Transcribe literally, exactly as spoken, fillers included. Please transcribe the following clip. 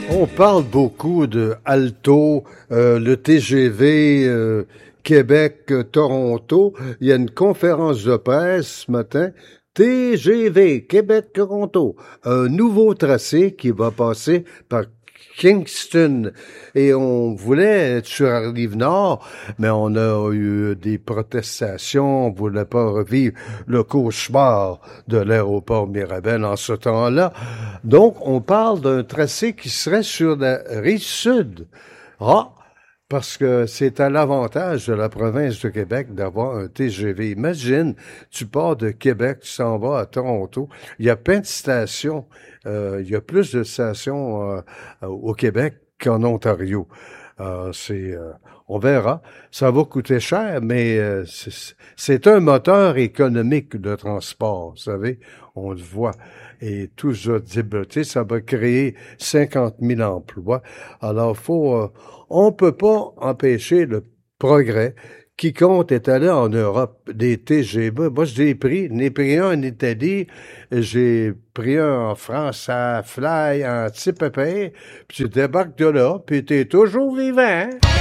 On parle beaucoup de Alto, euh, le T G V euh, Québec-Toronto. Il y a une conférence de presse ce matin. T G V Québec-Toronto, un nouveau tracé qui va passer par Kingston. Et on voulait être sur la Rive-Nord, mais on a eu des protestations. On voulait pas revivre le cauchemar de l'aéroport Mirabel en ce temps-là. Donc, on parle d'un tracé qui serait sur la rive sud. Ah! Parce que c'est à l'avantage de la province de Québec d'avoir un T G V. Imagine, tu pars de Québec, tu s'en vas à Toronto. Il y a plein de stations. Euh, il y a plus de stations euh, au Québec qu'en Ontario. Euh, c'est, euh, on verra. Ça va coûter cher, mais euh, c'est, c'est un moteur économique de transport, vous savez. On le voit. Et tout ça débuté, ça va créer cinquante mille emplois. Alors, faut, euh, on peut pas empêcher le progrès. Quiconque est allé en Europe, des T G V, moi je l'ai pris, j'en ai pris un en Italie, j'ai pris un en France à Fly, en petit pépé, puis tu débarques de là, puis t'es toujours vivant.